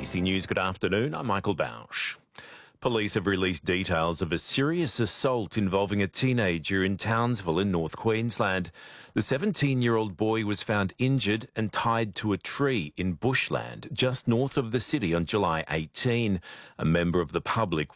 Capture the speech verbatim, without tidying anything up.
C News, good afternoon. I'm Michael Bausch. Police have released details of a serious assault involving a teenager in Townsville in North Queensland. The seventeen-year-old boy was found injured and tied to a tree in bushland just north of the city on July eighteenth. A member of the public